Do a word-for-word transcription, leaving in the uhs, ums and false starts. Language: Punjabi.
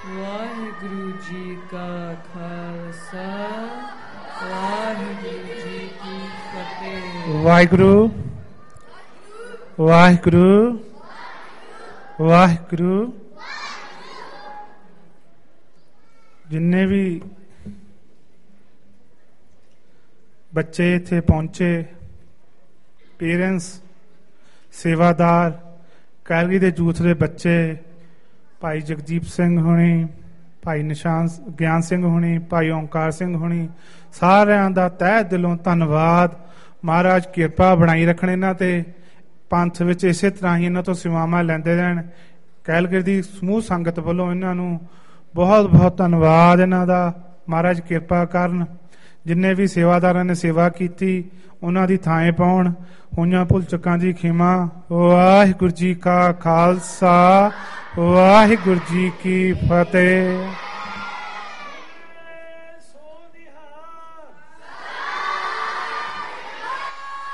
ਵਾਹਿਗੁਰੂ ਜੀ ਕਾ ਖਾਲਸਾ ਵਾਹਿਗੁਰੂ ਜੀ ਕੀ ਫਤਿਹ। ਵਾਹਿਗੁਰੂ ਵਾਹਿਗੁਰੂ ਵਾਹਿਗੁਰੂ। ਜਿੰਨੇ ਵੀ ਬੱਚੇ ਇੱਥੇ ਪਹੁੰਚੇ, ਪੇਰੈਂਟਸ, ਸੇਵਾਦਾਰ, ਕੈਲਗਰੀ ਦੇ ਯੂਥ ਦੇ ਬੱਚੇ, ਭਾਈ ਜਗਦੀਪ ਸਿੰਘ ਹੋਣੀ, ਭਾਈ ਨਿਸ਼ਾਨ ਗਿਆਨ ਸਿੰਘ ਹੋਣੀ, ਭਾਈ ਓਂਕਾਰ ਸਿੰਘ ਹੋਣੀ, ਸਾਰਿਆਂ ਦਾ ਤਹਿ ਦਿਲੋਂ ਧੰਨਵਾਦ। ਮਹਾਰਾਜ ਕਿਰਪਾ ਬਣਾਈ ਰੱਖਣ ਇਹਨਾਂ ਤੇ, ਪੰਥ ਵਿੱਚ ਇਸੇ ਤਰ੍ਹਾਂ ਹੀ ਇਹਨਾਂ ਤੋਂ ਸੇਵਾਵਾਂ ਲੈਂਦੇ ਰਹਿਣ। ਕੈਲਗਰੀ ਦੀ ਸਮੂਹ ਸੰਗਤ ਵੱਲੋਂ ਇਹਨਾਂ ਨੂੰ ਬਹੁਤ ਬਹੁਤ ਧੰਨਵਾਦ ਇਹਨਾਂ ਦਾ। ਮਹਾਰਾਜ ਕਿਰਪਾ ਕਰਨ। ਜਿੰਨੇ ਵੀ ਸੇਵਾਦਾਰਾਂ ਨੇ ਸੇਵਾ ਕੀਤੀ ਉਹਨਾਂ ਦੀ ਥਾਂ ਪਾਉਣ। ਹੋਈਆਂ ਭੁੱਲ ਚੁੱਕਾਂ ਦੀ ਖਿਮਾ। ਵਾਹਿਗੁਰੂ ਜੀ ਕਾ ਖਾਲਸਾ ਵਾਹਿਗੁਰੂ ਜੀ ਕੀ ਫਤਿਹ।